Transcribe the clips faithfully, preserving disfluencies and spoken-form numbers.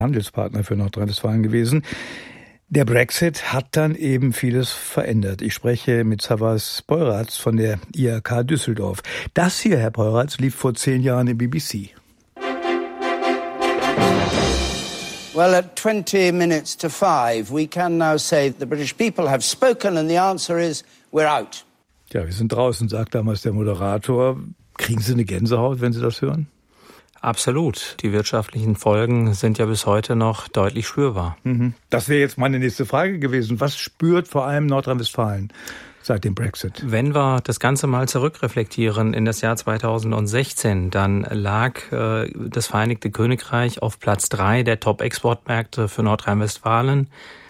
Handelspartner für Nordrhein-Westfalen gewesen. Der Brexit hat dann eben vieles verändert. Ich spreche mit Savas Poyraz von der I H K Düsseldorf. Das hier, Herr Poyraz, lief vor zehn Jahren im B B C. Well, at twenty minutes to five, we can now say the British people have spoken and the answer is we're out. Ja, wir sind draußen, sagt damals der Moderator. Kriegen Sie eine Gänsehaut, wenn Sie das hören? Absolut. Die wirtschaftlichen Folgen sind ja bis heute noch deutlich spürbar. Mhm. Das wäre jetzt meine nächste Frage gewesen. Was spürt vor allem Nordrhein-Westfalen seit dem Brexit? Wenn wir das Ganze mal zurückreflektieren in das Jahr zweitausendsechzehn, dann lag äh, das Vereinigte Königreich auf Platz drei der Top-Exportmärkte für Nordrhein-Westfalen.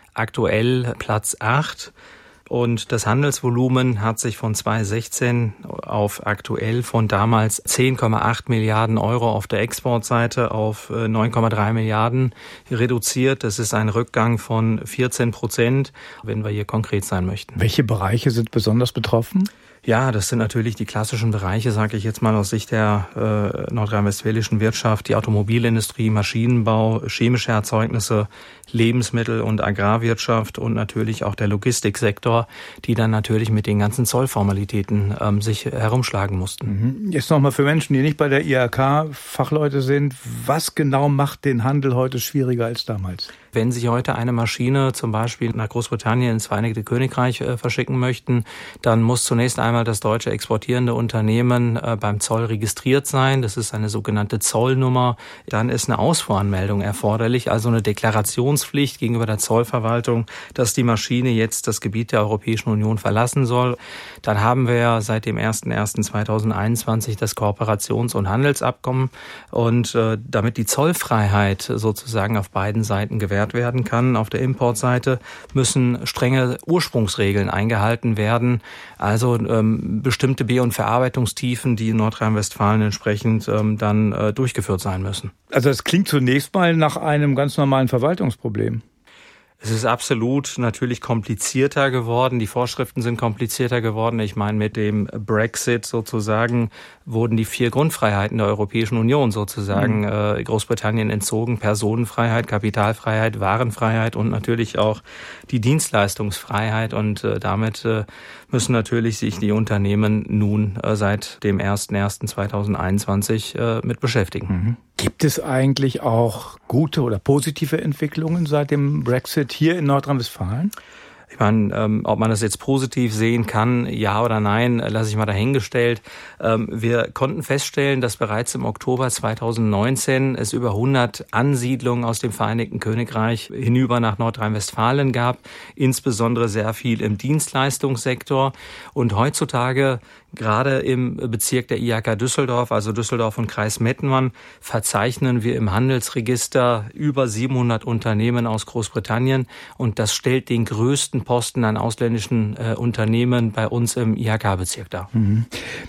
Aktuell Platz acht. Und das Handelsvolumen hat sich von zweitausendsechzehn auf aktuell von damals zehn Komma acht Milliarden Euro auf der Exportseite auf neun Komma drei Milliarden reduziert. Das ist ein Rückgang von vierzehn Prozent, wenn wir hier konkret sein möchten. Welche Bereiche sind besonders betroffen? Ja, das sind natürlich die klassischen Bereiche, sage ich jetzt mal aus Sicht der äh, nordrhein-westfälischen Wirtschaft, die Automobilindustrie, Maschinenbau, chemische Erzeugnisse, Lebensmittel- und Agrarwirtschaft und natürlich auch der Logistiksektor, die dann natürlich mit den ganzen Zollformalitäten ähm, sich herumschlagen mussten. Mhm. Jetzt nochmal für Menschen, die nicht bei der I H K Fachleute sind, was genau macht den Handel heute schwieriger als damals? Wenn Sie heute eine Maschine zum Beispiel nach Großbritannien ins Vereinigte Königreich äh, verschicken möchten, dann muss zunächst einmal das deutsche exportierende Unternehmen äh, beim Zoll registriert sein. Das ist eine sogenannte Zollnummer. Dann ist eine Ausfuhranmeldung erforderlich, also eine Deklarationspflicht gegenüber der Zollverwaltung, dass die Maschine jetzt das Gebiet der Europäischen Union verlassen soll. Dann haben wir seit dem ersten ersten zweitausendeinundzwanzig das Kooperations- und Handelsabkommen. Und äh, damit die Zollfreiheit sozusagen auf beiden Seiten gewährt werden kann. Auf der Importseite müssen strenge Ursprungsregeln eingehalten werden, also ähm, bestimmte Be- und Verarbeitungstiefen, die in Nordrhein-Westfalen entsprechend ähm, dann äh, durchgeführt sein müssen. Also es klingt zunächst mal nach einem ganz normalen Verwaltungsproblem. Es ist absolut natürlich komplizierter geworden. Die Vorschriften sind komplizierter geworden. Ich meine, mit dem Brexit sozusagen wurden die vier Grundfreiheiten der Europäischen Union sozusagen mhm. äh, Großbritannien entzogen. Personenfreiheit, Kapitalfreiheit, Warenfreiheit und natürlich auch die Dienstleistungsfreiheit. Und äh, damit äh, müssen natürlich sich die Unternehmen nun äh, seit dem ersten ersten zweitausendeinundzwanzig äh, mit beschäftigen. Mhm. Gibt es eigentlich auch gute oder positive Entwicklungen seit dem Brexit hier in Nordrhein-Westfalen? Ich meine, ähm, ob man das jetzt positiv sehen kann, ja oder nein, lasse ich mal dahingestellt. Ähm, wir konnten feststellen, dass bereits im Oktober zweitausendneunzehn es über hundert Ansiedlungen aus dem Vereinigten Königreich hinüber nach Nordrhein-Westfalen gab, insbesondere sehr viel im Dienstleistungssektor. Und heutzutage, gerade im Bezirk der I H K Düsseldorf, also Düsseldorf und Kreis Mettmann, verzeichnen wir im Handelsregister über siebenhundert Unternehmen aus Großbritannien. Und das stellt den größten Posten an ausländischen äh, Unternehmen bei uns im I H K-Bezirk dar. Mhm.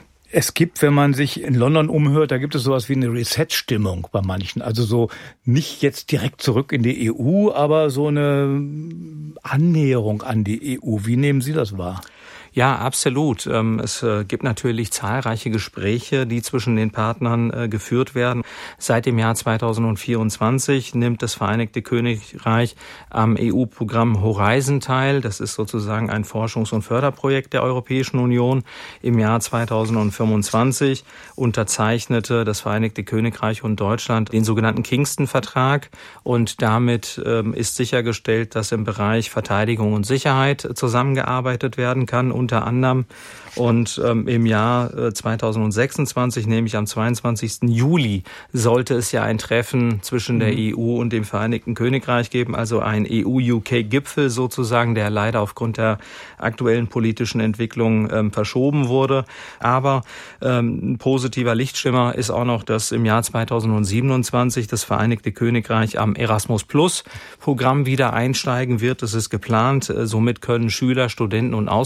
Es gibt, wenn man sich in London umhört, da gibt es sowas wie eine Reset-Stimmung bei manchen. Also so nicht jetzt direkt zurück in die E U, aber so eine Annäherung an die E U. Wie nehmen Sie das wahr? Ja, absolut. Es gibt natürlich zahlreiche Gespräche, die zwischen den Partnern geführt werden. Seit dem Jahr zweitausendvierundzwanzig nimmt das Vereinigte Königreich am E U-Programm Horizon teil. Das ist sozusagen ein Forschungs- und Förderprojekt der Europäischen Union. Im Jahr zweitausendfünfundzwanzig unterzeichnete das Vereinigte Königreich und Deutschland den sogenannten Kingston-Vertrag. Und damit ist sichergestellt, dass im Bereich Verteidigung und Sicherheit zusammengearbeitet werden kann, unter anderem. Und ähm, im Jahr äh, zweitausendsechsundzwanzig, nämlich am zweiundzwanzigsten Juli, sollte es ja ein Treffen zwischen der E U und dem Vereinigten Königreich geben, also ein E U-U K-Gipfel sozusagen, der leider aufgrund der aktuellen politischen Entwicklung ähm, verschoben wurde. Aber ähm, ein positiver Lichtschimmer ist auch noch, dass im Jahr zweitausendsiebenundzwanzig das Vereinigte Königreich am Erasmus-Plus-Programm wieder einsteigen wird. Das ist geplant. Somit können Schüler, Studenten und Auszubildende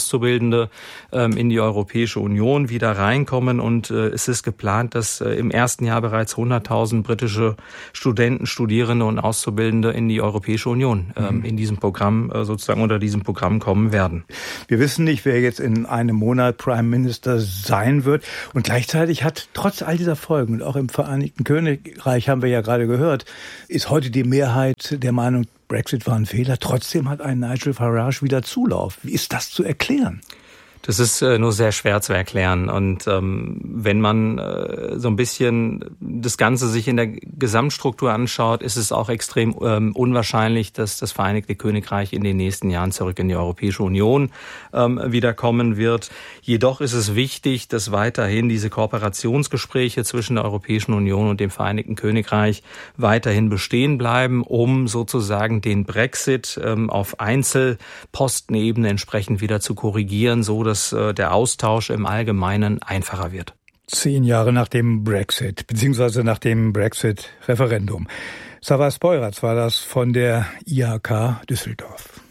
Auszubildende in die Europäische Union wieder reinkommen. Und es ist geplant, dass im ersten Jahr bereits hunderttausend britische Studenten, Studierende und Auszubildende in die Europäische Union mhm. in diesem Programm, sozusagen unter diesem Programm kommen werden. Wir wissen nicht, wer jetzt in einem Monat Prime Minister sein wird. Und gleichzeitig hat trotz all dieser Folgen, und auch im Vereinigten Königreich haben wir ja gerade gehört, ist heute die Mehrheit der Meinung, Brexit war ein Fehler. Trotzdem hat ein Nigel Farage wieder Zulauf. Wie ist das zu erklären? Das ist äh, nur sehr schwer zu erklären. Und ähm, wenn man äh, so ein bisschen das Ganze sich in der Gesamtstruktur anschaut, ist es auch extrem ähm, unwahrscheinlich, dass das Vereinigte Königreich in den nächsten Jahren zurück in die Europäische Union ähm, wiederkommen wird. Jedoch ist es wichtig, dass weiterhin diese Kooperationsgespräche zwischen der Europäischen Union und dem Vereinigten Königreich weiterhin bestehen bleiben, um sozusagen den Brexit ähm, auf Einzelpostenebene entsprechend wieder zu korrigieren, so dass der Austausch im Allgemeinen einfacher wird. Zehn Jahre nach dem Brexit, beziehungsweise nach dem Brexit-Referendum. Savas Poyraz war das von der I H K Düsseldorf.